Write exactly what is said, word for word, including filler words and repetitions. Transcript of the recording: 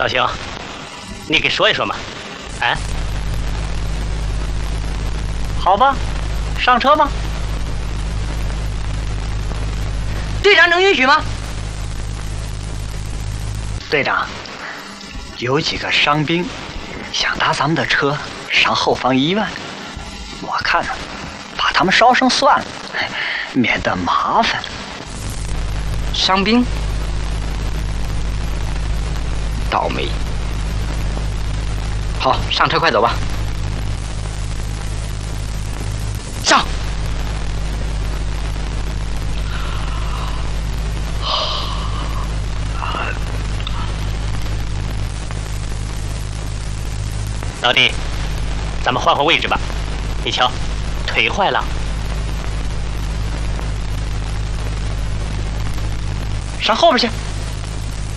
老兄，你给说一说嘛？哎， 好吧，上车吧。 队长能允许吗？ 队长，有几个伤兵想搭咱们的车上后方医院，我看呢，把他们捎上算了，免得麻烦。 伤兵，倒霉。好，上车，快走吧。上。 老弟，咱们换换位置吧。你瞧，腿坏了。 上后边去。